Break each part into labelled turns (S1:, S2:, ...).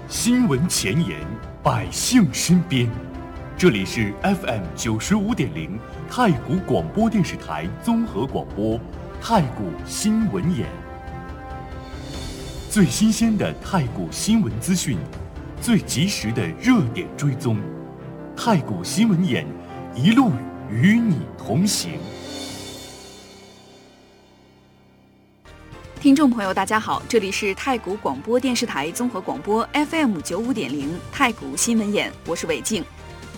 S1: 新闻前沿，百姓身边。这里是 FM 95.0太谷广播电视台综合广播，太谷新闻眼。最新鲜的太谷新闻资讯，最及时的热点追踪，太谷新闻眼一路与你同行。
S2: 听众朋友大家好，这里是太谷广播电视台综合广播 FM 95.0太谷新闻眼，我是韦静。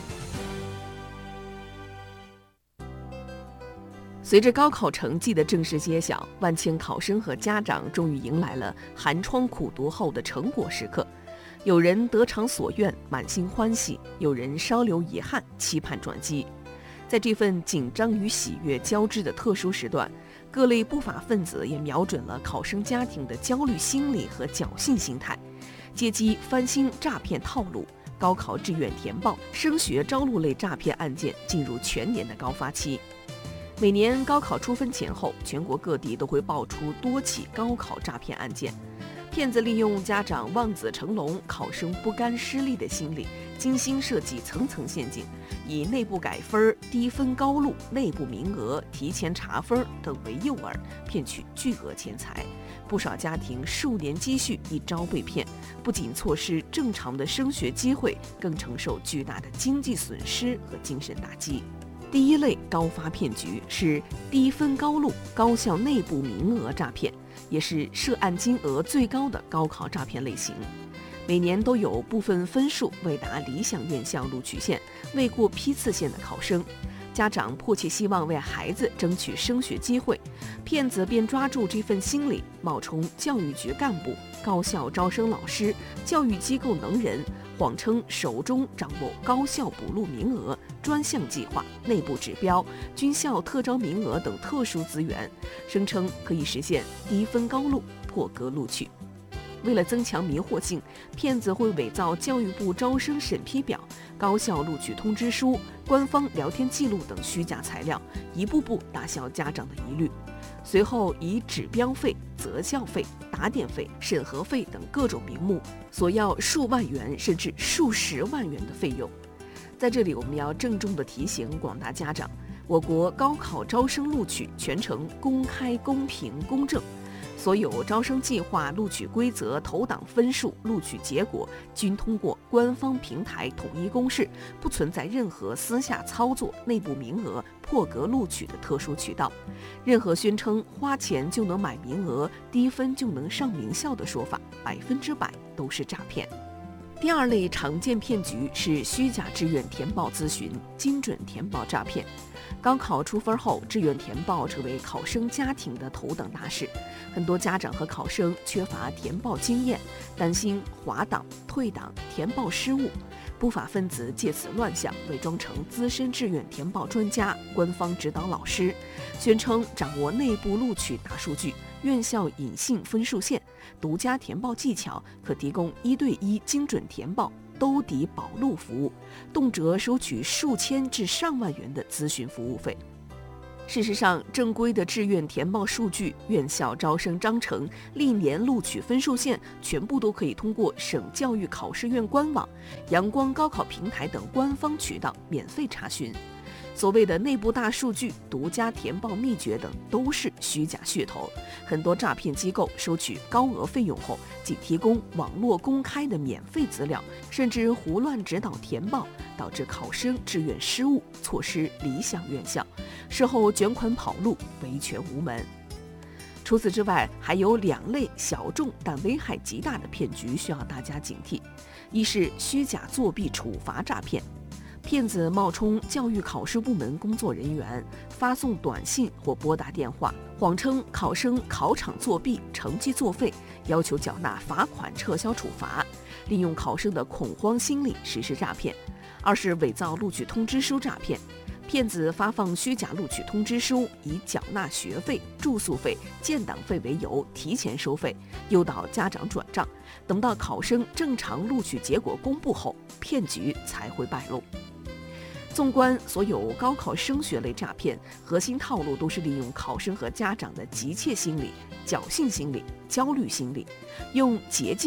S2: 随着高考成绩的正式揭晓，万千考生和家长终于迎来了寒窗苦读后的成果时刻。有人得偿所愿，满心欢喜；有人稍留遗憾，期盼转机。在这份紧张与喜悦交织的特殊时段，各类不法分子也瞄准了考生家庭的焦虑心理和侥幸心态，借机翻新诈骗套路。高考志愿填报、升学招录类诈骗案件进入全年的高发期。每年高考出分前后，全国各地都会爆出多起高考诈骗案件。骗子利用家长望子成龙、考生不甘失利的心理，精心设计层层陷阱，以内部改分、低分高录、内部名额、提前查分等为诱饵，骗取巨额钱财。不少家庭数年积蓄一朝被骗，不仅错失正常的升学机会，更承受巨大的经济损失和精神打击。第一类高发骗局是低分高录高校内部名额诈骗，也是涉案金额最高的高考诈骗类型。每年都有部分分数未达理想院校录取线、未过批次线的考生，家长迫切希望为孩子争取升学机会，骗子便抓住这份心理，冒充教育局干部、高校招生老师、教育机构能人，谎称手中掌握高校补录名额、专项计划、内部指标、军校特招名额等特殊资源，声称可以实现低分高录，破格录取。为了增强迷惑性，骗子会伪造教育部招生审批表、高校录取通知书、官方聊天记录等虚假材料，一步步打消家长的疑虑。随后以指标费、择校费、打点费、审核费等各种名目，索要数万元甚至数十万元的费用。在这里，我们要郑重地提醒广大家长，我国高考招生录取全程公开、公平、公正。所有招生计划、录取规则、投档分数、录取结果均通过官方平台统一公示，不存在任何私下操作、内部名额、破格录取的特殊渠道。任何宣称花钱就能买名额、低分就能上名校的说法，100%都是诈骗。第二类常见骗局是虚假志愿填报咨询、精准填报诈骗。高考出分后，志愿填报成为考生家庭的头等大事。很多家长和考生缺乏填报经验，担心滑档、退档、填报失误。不法分子借此乱象，伪装成资深志愿填报专家、官方指导老师，宣称掌握内部录取大数据、院校隐性分数线、独家填报技巧，可提供1对1精准填报、兜底保录服务，动辄收取数千至上万元的咨询服务费。事实上，正规的志愿填报数据、院校招生章程、历年录取分数线，全部都可以通过省教育考试院官网、阳光高考平台等官方渠道免费查询。所谓的内部大数据、独家填报秘诀等都是虚假噱头。很多诈骗机构收取高额费用后，仅提供网络公开的免费资料，甚至胡乱指导填报，导致考生志愿失误，错失理想院校，事后卷款跑路，维权无门。除此之外，还有2类小众但危害极大的骗局需要大家警惕。一是虚假作弊处罚诈骗。骗子冒充教育考试部门工作人员，发送短信或拨打电话，谎称考生考场作弊、成绩作废，要求缴纳罚款、撤销处罚，利用考生的恐慌心理实施诈骗。二是伪造录取通知书诈骗。骗子发放虚假录取通知书，以缴纳学费、住宿费、建档费为由提前收费，诱导家长转账。等到考生正常录取结果公布后，骗局才会败露。纵观所有高考升学类诈骗，核心套路都是利用考生和家长的急切心理、侥幸心理、焦虑心理，用捷径、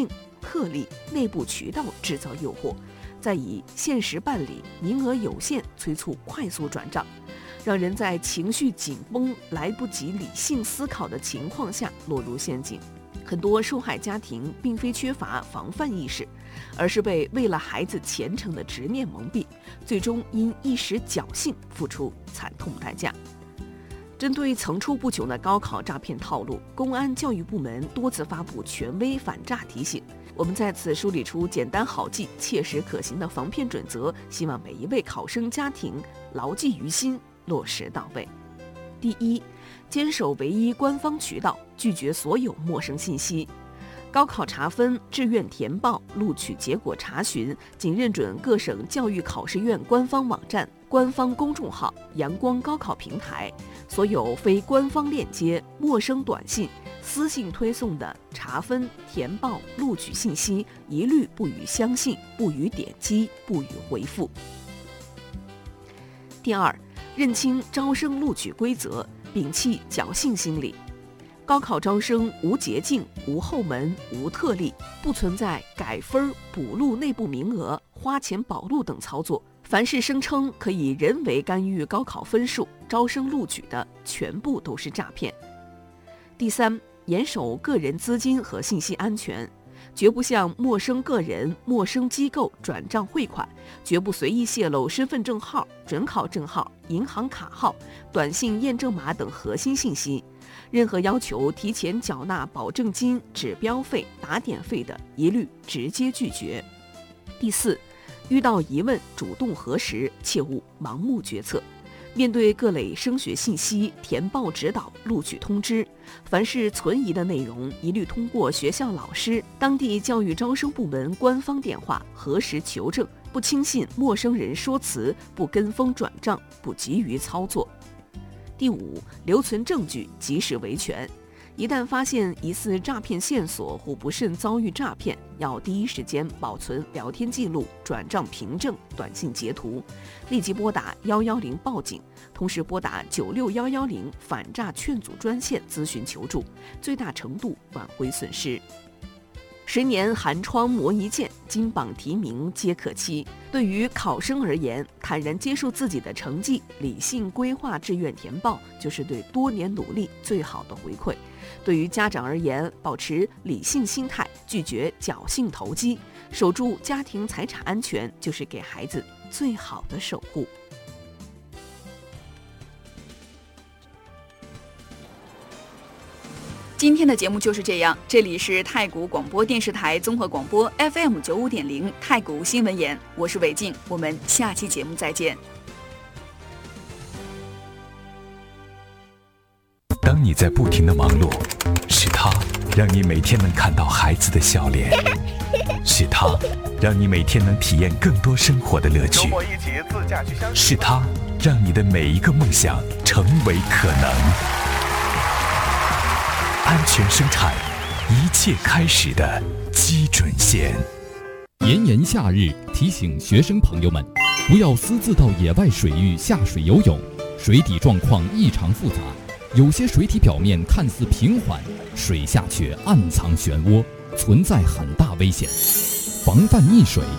S2: 特例、内部渠道制造诱惑，再以限时办理、名额有限催促快速转账，让人在情绪紧绷、来不及理性思考的情况下落入陷阱。很多受害家庭并非缺乏防范意识，而是被为了孩子前程的执念蒙蔽，最终因一时侥幸付出惨痛代价。针对层出不穷的高考诈骗套路，公安教育部门多次发布权威反诈提醒。我们在此梳理出简单好记、切实可行的防骗准则，希望每一位考生家庭牢记于心，落实到位。第一，坚守唯一官方渠道，拒绝所有陌生信息。高考查分、志愿填报、录取结果查询仅认准各省教育考试院官方网站、官方公众号、阳光高考平台，所有非官方链接、陌生短信、私信推送的查分、填报、录取信息，一律不予相信、不予点击、不予回复。第二，认清招生录取规则，摒弃侥幸心理。高考招生无捷径、无后门、无特例，不存在改分、补录内部名额、花钱保录等操作。凡是声称可以人为干预高考分数、招生录取的，全部都是诈骗。第三，严守个人资金和信息安全，绝不向陌生个人、陌生机构转账汇款，绝不随意泄露身份证号、准考证号、银行卡号、短信验证码等核心信息。任何要求提前缴纳保证金、指标费、打点费的，一律直接拒绝。第四，遇到疑问主动核实，切勿盲目决策。面对各类升学信息、填报指导、录取通知，凡是存疑的内容，一律通过学校老师、当地教育招生部门官方电话核实求证，不轻信陌生人说辞，不跟风转账，不急于操作。第五，留存证据，及时维权。一旦发现疑似诈骗线索或不慎遭遇诈骗，要第一时间保存聊天记录、转账凭证、短信截图，立即拨打110报警，同时拨打96110反诈劝阻专线咨询求助，最大程度挽回损失。10年寒窗磨一剑，金榜题名皆可期。对于考生而言，坦然接受自己的成绩，理性规划志愿填报，就是对多年努力最好的回馈。对于家长而言，保持理性心态，拒绝侥幸投机，守住家庭财产安全，就是给孩子最好的守护。
S3: 今天的节目就是这样，这里是太谷广播电视台综合广播 FM 95.0太谷新闻眼，我是韦静，我们下期节目再见。
S4: 当你在不停的忙碌，是他让你每天能看到孩子的笑脸，是他让你每天能体验更多生活的乐趣，周末一起自驾去相是他让你的每一个梦想成为可能。安全生产，一切开始的基准线。
S5: 炎炎夏日，提醒学生朋友们，不要私自到野外水域下水游泳，水底状况异常复杂，有些水体表面看似平缓，水下却暗藏漩涡，存在很大危险。防范溺水，